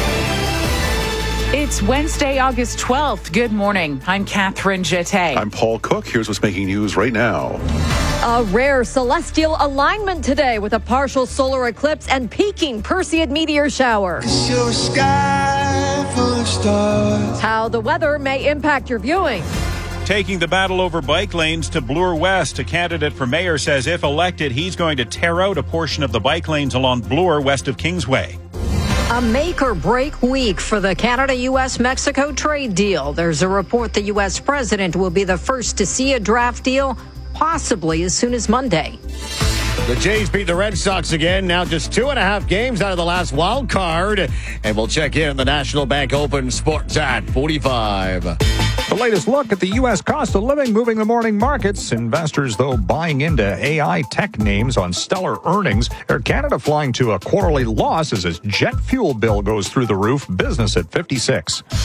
It's Wednesday, August twelfth. Good morning. I'm Catherine Jeté. I'm Paul Cook. Here's what's making news right now. A rare celestial alignment today with a partial solar eclipse and peaking Perseid meteor shower. Your sky full of stars. How the weather may impact your viewing. Taking the battle over bike lanes to Bloor West, a candidate for mayor says if elected, he's going to tear out a portion of the bike lanes along Bloor west of Kingsway. A make-or-break week for the Canada-U S Mexico trade deal. There's a report the U S president will be the first to see a draft deal, possibly as soon as Monday. The Jays beat the Red Sox again, now just two and a half games out of the last wild card. And we'll check in the National Bank Open Sports at forty-five. The latest look at the U S cost of living moving the morning markets. Investors, though, buying into A I tech names on stellar earnings. Air Canada flying to a quarterly loss as its jet fuel bill goes through the roof. Business at fifty-six.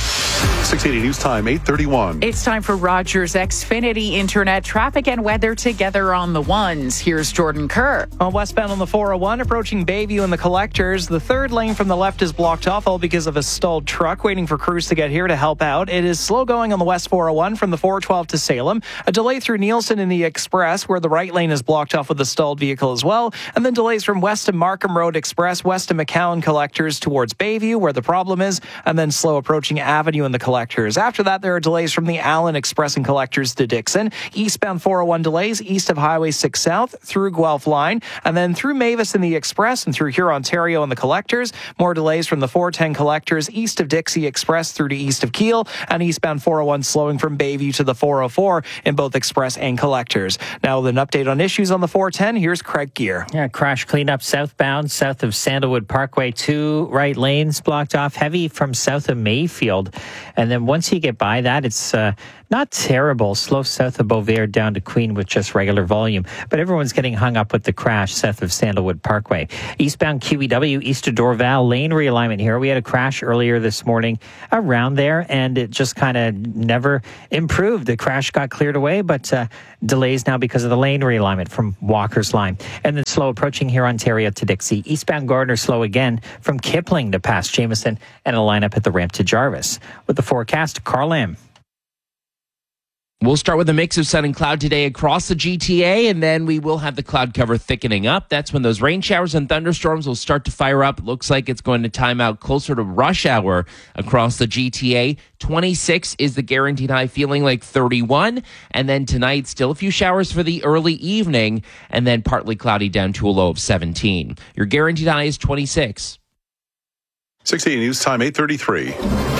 six eighty News Time, eight thirty-one. It's time for Rogers Xfinity Internet traffic and weather together on the ones. Here's Jordan Kerr. On westbound on the four oh one, approaching Bayview and the Collectors, the third lane from the left is blocked off, all because of a stalled truck waiting for crews to get here to help out. It is slow going on the west four oh one from the four twelve to Salem. A delay through Nielsen in the Express, where the right lane is blocked off with a stalled vehicle as well. And then delays from west of Markham Road Express, west of McCowan Collectors towards Bayview, where the problem is, and then slow approaching Avenue and the Collectors. After that, there are delays from the Allen Express and Collectors to Dixon. Eastbound four oh one delays east of Highway six South through Guelph Line, and then through Mavis in the Express and through Huron, Ontario and the Collectors. More delays from the four ten Collectors east of Dixie Express through to east of Kiel, and eastbound four oh one slowing from Bayview to the four oh four in both Express and Collectors. Now with an update on issues on the four ten, here's Craig Gear. Yeah, crash cleanup southbound, south of Sandalwood Parkway. Two right lanes blocked off, heavy from south of Mayfield. And then once you get by that, it's uh, not terrible. Slow south of Beauvair down to Queen with just regular volume. But everyone's getting hung up with the crash south of Sandalwood Parkway. Eastbound Q E W, east of Dorval, lane realignment here. We had a crash earlier this morning around there, and it just kind of never improved. The crash got cleared away, but uh, delays now because of the lane realignment from Walker's Line. And then slow approaching here, Ontario to Dixie. Eastbound Gardner slow again from Kipling to past Jameson, and a lineup at the ramp to Jarvis. With the forecast, Carl Lamb. We'll start with a mix of sun and cloud today across the G T A, and then we will have the cloud cover thickening up. That's when those rain showers and thunderstorms will start to fire up. It looks like it's going to time out closer to rush hour across the G T A. twenty-six is the guaranteed high, feeling like thirty-one. And then tonight, still a few showers for the early evening, and then partly cloudy down to a low of seventeen. Your guaranteed high is twenty-six. six eighty News Time, eight thirty-three.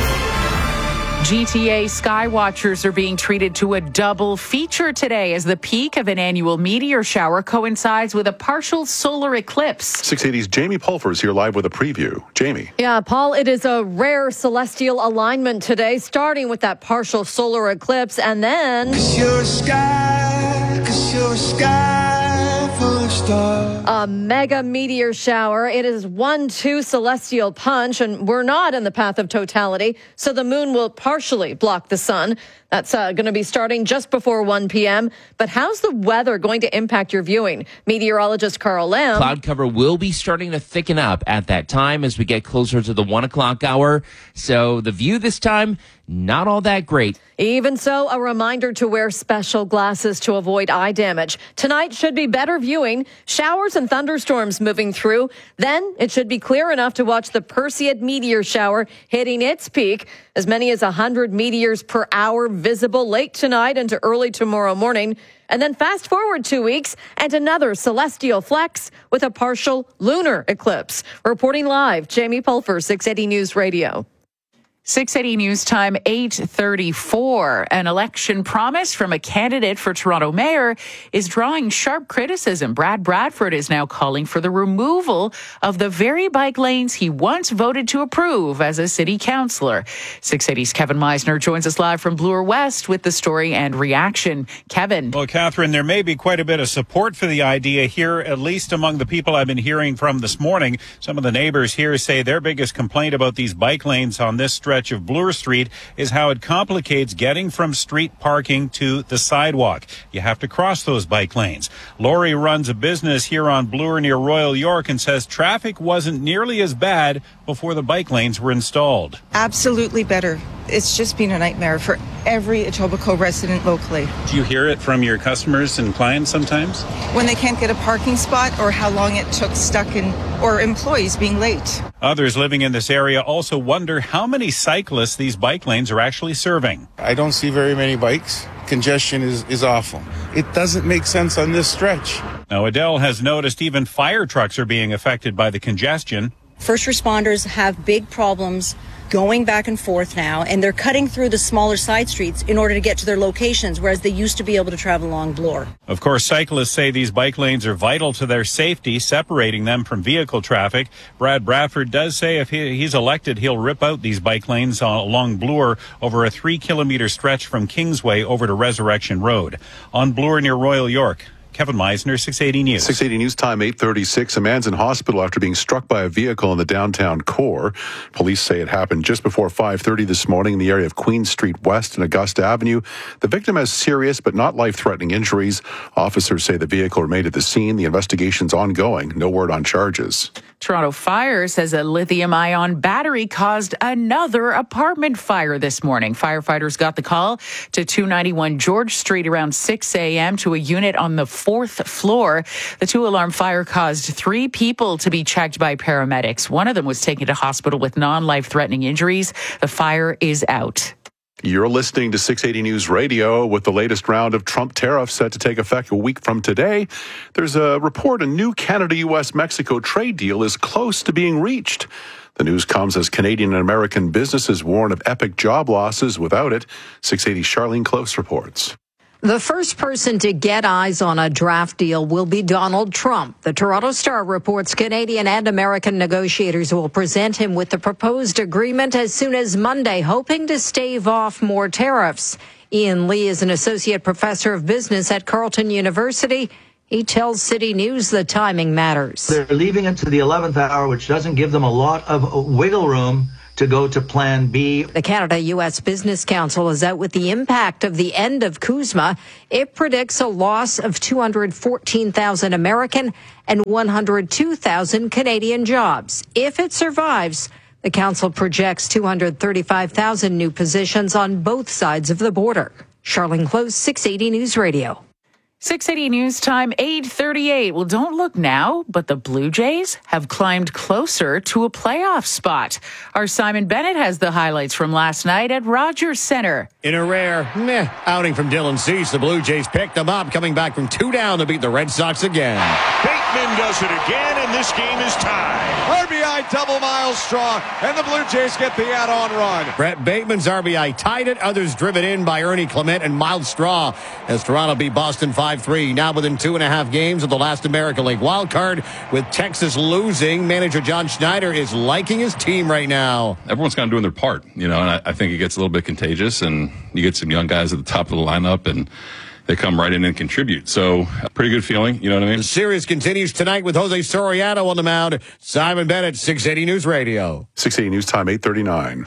G T A sky watchers are being treated to a double feature today as the peak of an annual meteor shower coincides with a partial solar eclipse. six eighty's Jamie Pulver is here live with a preview. Jamie. Yeah, Paul, it is a rare celestial alignment today, starting with that partial solar eclipse and then... Cause you're a sky, cause you're a sky full of stars. A mega meteor shower. It is one two celestial punch, and we're not in the path of totality, so the moon will partially block the sun. That's uh, going to be starting just before one p.m. But how's the weather going to impact your viewing? Meteorologist Carl Lamb. Cloud cover will be starting to thicken up at that time as we get closer to the one o'clock hour. So the view this time, not all that great. Even so, a reminder to wear special glasses to avoid eye damage. Tonight should be better viewing. Showers and thunderstorms moving through. Then it should be clear enough to watch the Perseid meteor shower hitting its peak. As many as one hundred meteors per hour visible late tonight into early tomorrow morning. And then fast forward two weeks and another celestial flex with a partial lunar eclipse. Reporting live, Jamie Pulver, six eighty News Radio. six eighty News Time, eight thirty-four. An election promise from a candidate for Toronto mayor is drawing sharp criticism. Brad Bradford is now calling for the removal of the very bike lanes he once voted to approve as a city councillor. six eighty's Kevin Meisner joins us live from Bloor West with the story and reaction. Kevin. Well, Catherine, there may be quite a bit of support for the idea here, at least among the people I've been hearing from this morning. Some of the neighbors here say their biggest complaint about these bike lanes on this stretch of Bloor Street is how it complicates getting from street parking to the sidewalk. You have to cross those bike lanes. Lori runs a business here on Bloor near Royal York and says traffic wasn't nearly as bad before the bike lanes were installed. Absolutely better. It's just been a nightmare for every Etobicoke resident locally. Do you hear it from your customers and clients sometimes? When they can't get a parking spot or how long it took stuck in, or employees being late. Others living in this area also wonder how many cyclists these bike lanes are actually serving. I don't see very many bikes. Congestion is, is awful. It doesn't make sense on this stretch. Now, Adele has noticed even fire trucks are being affected by the congestion. First responders have big problems going back and forth now, and they're cutting through the smaller side streets in order to get to their locations, whereas they used to be able to travel along Bloor. Of course, cyclists say these bike lanes are vital to their safety, separating them from vehicle traffic. Brad Bradford does say if he, he's elected, he'll rip out these bike lanes uh, along Bloor over a three-kilometer stretch from Kingsway over to Resurrection Road. On Bloor near Royal York, Kevin Meisner, six eighty News. six eighty News time, eight thirty-six. A man's in hospital after being struck by a vehicle in the downtown core. Police say it happened just before five thirty this morning in the area of Queen Street West and Augusta Avenue. The victim has serious but not life-threatening injuries. Officers say the vehicle remained at the scene. The investigation's ongoing. No word on charges. Toronto Fire says a lithium-ion battery caused another apartment fire this morning. Firefighters got the call to two ninety-one George Street around six a.m. to a unit on the fourth floor. The two-alarm fire caused three people to be checked by paramedics. One of them was taken to hospital with non-life-threatening injuries. The fire is out. You're listening to six eighty News Radio. With the latest round of Trump tariffs set to take effect a week from today, there's a report a new Canada-U S Mexico trade deal is close to being reached. The news comes as Canadian and American businesses warn of epic job losses without it. six eighty Charlene Close reports. The first person to get eyes on a draft deal will be Donald Trump. The Toronto Star reports Canadian and American negotiators will present him with the proposed agreement as soon as Monday, hoping to stave off more tariffs. Ian Lee is an associate professor of business at Carleton University. He tells City News the timing matters. They're leaving it to the eleventh hour, which doesn't give them a lot of wiggle room to go to Plan B. The Canada-U S Business Council is out with the impact of the end of CUSMA. It predicts a loss of two hundred fourteen thousand American and one hundred two thousand Canadian jobs. If it survives, the council projects two hundred thirty-five thousand new positions on both sides of the border. Charlene Close, six eighty News Radio. six eighty News time, eight thirty-eight. Well, don't look now, but the Blue Jays have climbed closer to a playoff spot. Our Simon Bennett has the highlights from last night at Rogers Centre. In a rare meh outing from Dylan Cease, the Blue Jays picked them up, coming back from two down to beat the Red Sox again. Bateman does it again, and this game is tied. R B I double Miles Straw, and the Blue Jays get the add-on run. Brett Bateman's R B I tied it. Others driven in by Ernie Clement and Miles Straw as Toronto beat Boston five three. Now within two and a half games of the last American League wildcard, with Texas losing, manager John Schneider is liking his team right now. Everyone's kind of doing their part, you know, and I, I think it gets a little bit contagious, and you get some young guys at the top of the lineup, and they come right in and contribute. So, pretty good feeling, you know what I mean? The series continues tonight with Jose Soriano on the mound. Simon Bennett, six eighty News Radio. six eighty News time, eight thirty-nine.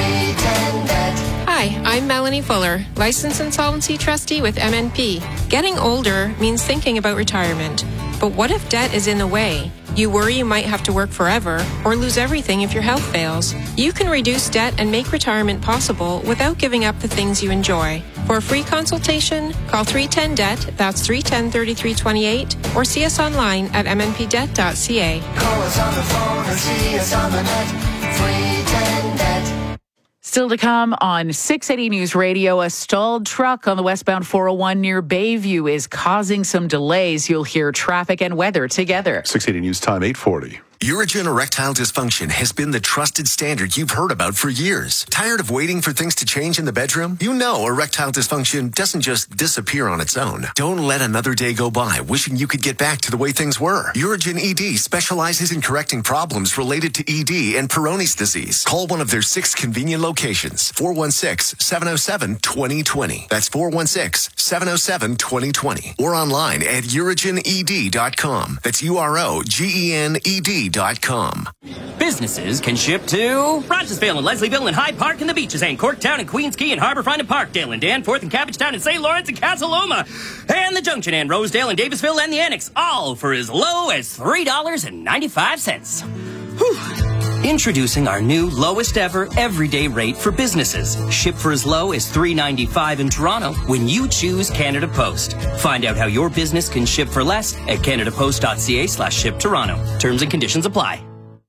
Hi, I'm Melanie Fuller, licensed insolvency trustee with M N P. Getting older means thinking about retirement. But what if debt is in the way? You worry you might have to work forever or lose everything if your health fails. You can reduce debt and make retirement possible without giving up the things you enjoy. For a free consultation, call three one zero D E B T, that's three one zero, three three two eight, or see us online at m n p debt dot c a. Call us on the phone or see us on the net. three one zero D E B T. Still to come on six eighty News Radio, a stalled truck on the westbound four oh one near Bayview is causing some delays. You'll hear traffic and weather together. six eighty News time, eight forty. Urigen erectile dysfunction has been the trusted standard you've heard about for years. Tired of waiting for things to change in the bedroom? You know erectile dysfunction doesn't just disappear on its own. Don't let another day go by wishing you could get back to the way things were. Urigen E D specializes in correcting problems related to E D and Peyronie's disease. Call one of their six convenient locations. four one six, seven oh seven, two oh two oh. That's four one six, seven oh seven, two oh two oh. Or online at urigen e d dot com. That's U R O G E N E D dot com. Businesses can ship to Rogersville and Leslieville and Hyde Park and the beaches, and Corktown and Queens Quay and Harbourfront and Parkdale and Danforth and Cabbagetown and Saint Lawrence and Casa Loma and the Junction and Rosedale and Davisville and the Annex, all for as low as three dollars and ninety-five cents. Whew. Introducing our new lowest ever everyday rate for businesses. Ship for as low as three dollars and ninety-five cents in Toronto when you choose Canada Post. Find out how your business can ship for less at canadapost.ca slash ship Toronto. Terms and conditions apply.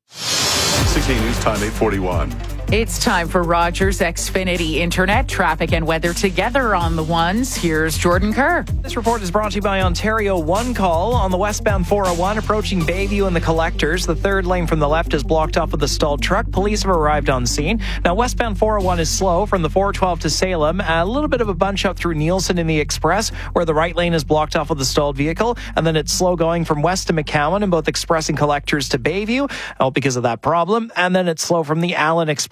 six eighty News time, eight forty-one. It's time for Rogers Xfinity Internet, traffic and weather together on the ones. Here's Jordan Kerr. This report is brought to you by Ontario One Call. On the westbound four oh one approaching Bayview and the Collectors, the third lane from the left is blocked off with a stalled truck. Police have arrived on scene. Now, westbound four oh one is slow from the four twelve to Salem. A little bit of a bunch up through Nielsen in the Express, where the right lane is blocked off with a stalled vehicle. And then it's slow going from west to McCowan and both Express and Collectors to Bayview, all because of that problem. And then it's slow from the Allen Express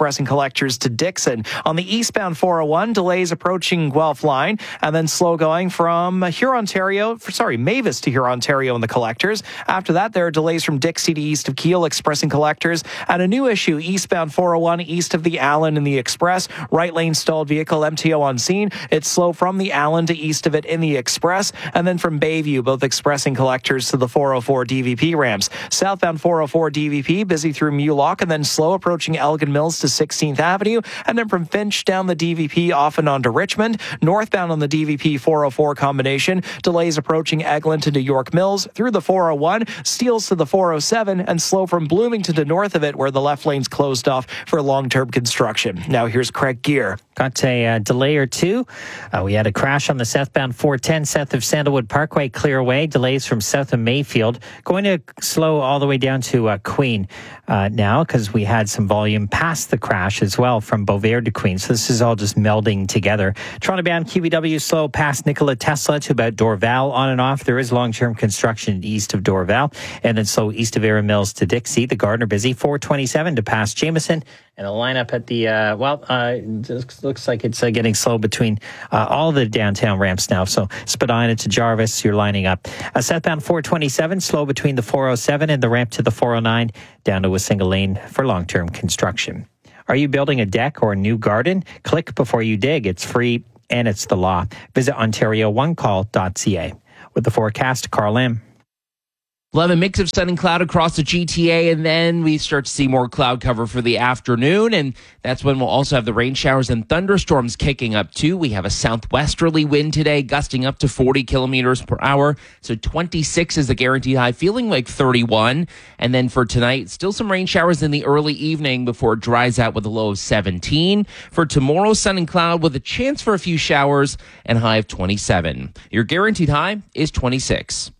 Express and Collectors to Dixon. On the eastbound four oh one, delays approaching Guelph line, and then slow going from Hurontario, for, sorry, Mavis to Hurontario in the Collectors. After that, there are delays from Dixie to east of Kiel, Express and Collectors, and a new issue, eastbound four oh one, east of the Allen in the Express. Right lane stalled vehicle, M T O on scene. It's slow from the Allen to east of it in the Express, and then from Bayview, both Express and Collectors to the four oh four D V P ramps. Southbound four oh four D V P, busy through Mulock, and then slow approaching Elgin Mills to sixteenth Avenue, and then from Finch down the D V P off and on to Richmond. Northbound on the D V P four oh four combination, delays approaching Eglinton to York Mills, through the four oh one, steals to the four oh seven, and slow from Bloomington to north of it, where the left lane's closed off for long-term construction. Now here's Craig Gear. Got a uh, delay or two. Uh, we had a crash on the southbound four ten south of Sandalwood Parkway, clear away. Delays from south of Mayfield. Going to slow all the way down to uh, Queen uh, now, because we had some volume past the crash as well from Beauvair to Queen. So this is all just melding together. Toronto-bound Q B W slow past Nikola Tesla to about Dorval on and off. There is long-term construction east of Dorval. And then slow east of Erin Mills to Dixie. The Gardner busy. four twenty-seven to pass Jameson. And a lineup at the, uh, well, uh, it looks like it's uh, getting slow between uh, all the downtown ramps now. So Spadina to Jarvis, you're lining up. Uh, southbound four twenty-seven, slow between the four oh seven and the ramp to the four oh nine, down to a single lane for long-term construction. Are you building a deck or a new garden? Click before you dig. It's free and it's the law. Visit ontario one call dot c a. With the forecast, Carl Lim. We'll have a mix of sun and cloud across the G T A, and then we start to see more cloud cover for the afternoon, and that's when we'll also have the rain showers and thunderstorms kicking up too. We have a southwesterly wind today, gusting up to forty kilometers per hour, so twenty-six is the guaranteed high, feeling like thirty-one. And then for tonight, still some rain showers in the early evening before it dries out with a low of seventeen. For tomorrow, sun and cloud with a chance for a few showers and high of twenty-seven. Your guaranteed high is twenty-six.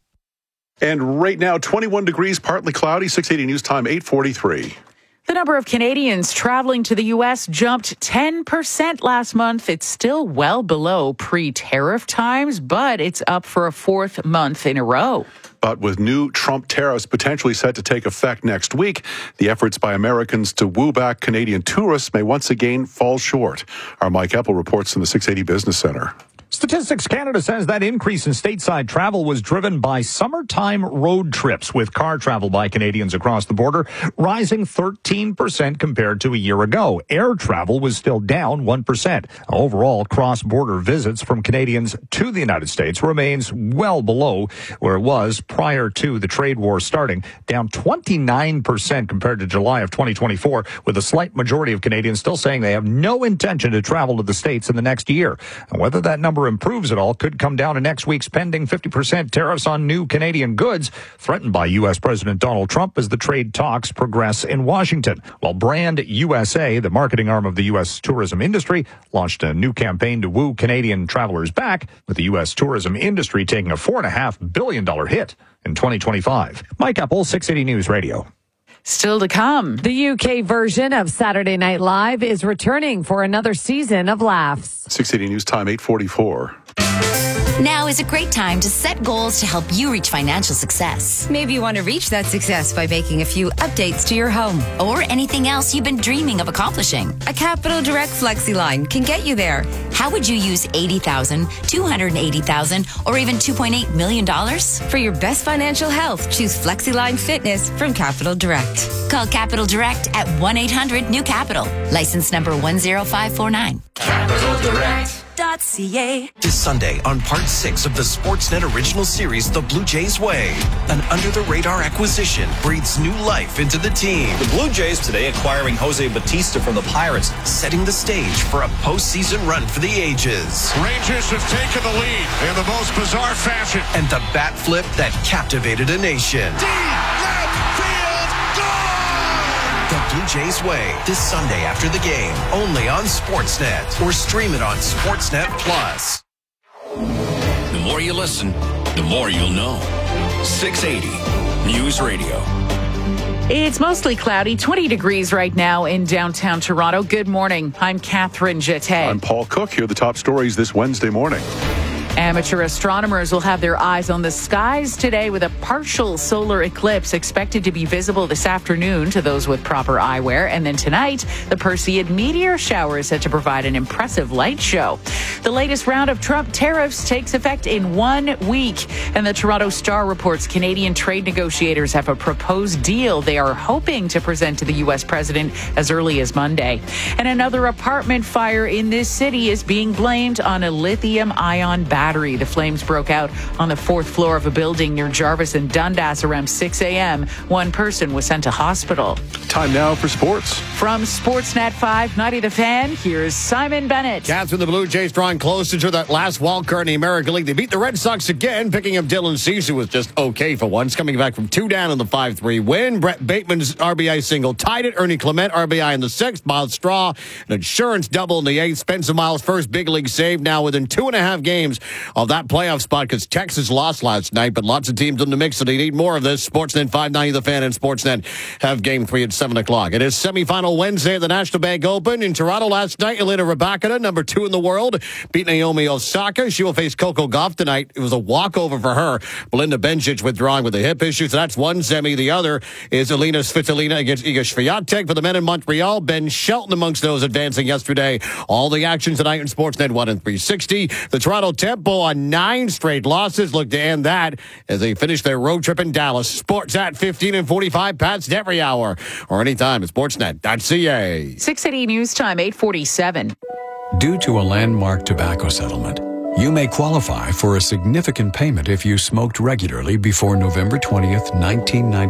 And right now, twenty-one degrees, partly cloudy, six eighty news time, eight forty-three. The number of Canadians traveling to the U S jumped ten percent last month. It's still well below pre-tariff times, but it's up for a fourth month in a row. But with new Trump tariffs potentially set to take effect next week, the efforts by Americans to woo back Canadian tourists may once again fall short. Our Mike Eppel reports from the six eighty Business Center. Statistics Canada says that increase in stateside travel was driven by summertime road trips, with car travel by Canadians across the border rising thirteen percent compared to a year ago. Air travel was still down one percent. Overall, cross-border visits from Canadians to the United States remains well below where it was prior to the trade war starting, down twenty-nine percent compared to July of twenty twenty-four, with a slight majority of Canadians still saying they have no intention to travel to the States in the next year. And whether that number improves at all could come down to next week's pending fifty percent tariffs on new Canadian goods threatened by U S President Donald Trump as the trade talks progress in Washington. While Brand U S A, the marketing arm of the U S tourism industry, launched a new campaign to woo Canadian travelers back, with the U S tourism industry taking a four point five billion dollars hit in twenty twenty-five. Mike Eppel, six eighty News Radio. Still to come. The U K version of Saturday Night Live is returning for another season of laughs. six eighty News time, eight forty-four. Now is a great time to set goals to help you reach financial success. Maybe you want to reach that success by making a few updates to your home. Or anything else you've been dreaming of accomplishing. A Capital Direct FlexiLine can get you there. How would you use eighty thousand dollars, two hundred eighty thousand dollars, or even two point eight million dollars? For your best financial health, choose FlexiLine Fitness from Capital Direct. Call Capital Direct at one eight hundred new capital. License number one zero five four nine. Capital Direct. This Sunday on part six of the Sportsnet original series, The Blue Jays Way, an under-the-radar acquisition breathes new life into the team. The Blue Jays today acquiring Jose Bautista from the Pirates, setting the stage for a postseason run for the ages. Rangers have taken the lead in the most bizarre fashion. And the bat flip that captivated a nation. The Blue Jays Way, this Sunday after the game, only on Sportsnet, or stream it on Sportsnet Plus. The more you listen, the more you'll know. six eighty News Radio. It's mostly cloudy, twenty degrees right now in downtown Toronto. Good morning. I'm Catherine Jeté. I'm Paul Cook. Here are the top stories this Wednesday morning. Amateur astronomers will have their eyes on the skies today with a partial solar eclipse expected to be visible this afternoon to those with proper eyewear. And then tonight, the Perseid meteor shower is set to provide an impressive light show. The latest round of Trump tariffs takes effect in one week. And the Toronto Star reports Canadian trade negotiators have a proposed deal they are hoping to present to the U S president as early as Monday. And another apartment fire in this city is being blamed on a lithium-ion battery. The flames broke out on the fourth floor of a building near Jarvis and Dundas around six a.m. One person was sent to hospital. Time now for sports. From Sportsnet five ninety The Fan, here's Simon Bennett. Cats with the Blue Jays drawing closer to that last wild card in the American League. They beat the Red Sox again, picking up Dylan Cease, who was just okay for once, coming back from two down in the five three win. Brett Bateman's R B I single tied it. Ernie Clement, R B I in the sixth. Miles Straw, an insurance double in the eighth. Spencer Miles' first big league save now within two and a half games of that playoff spot because Texas lost last night, but lots of teams in the mix, so they need more of this. Sportsnet five ninety The Fan and Sportsnet have game three at seven o'clock. It is semifinal Wednesday at the National Bank Open. In Toronto last night, Elena Rybakina, number two in the world, beat Naomi Osaka. She will face Coco Gauff tonight. It was a walkover for her. Belinda Bencic withdrawing with a hip issue, so that's one semi. The other is Elena Svitolina against Iga Swiatek for the men in Montreal. Ben Shelton amongst those advancing yesterday. All the action tonight in Sportsnet one and three sixty. The Toronto Tempo on nine straight losses look to end that as they finish their road trip in Dallas. Sports at fifteen and forty-five, Pats every hour or anytime at sportsnet dot c a. six eighty News Time, eight forty-seven. Due to a landmark tobacco settlement, you may qualify for a significant payment if you smoked regularly before November twentieth, nineteen ninety.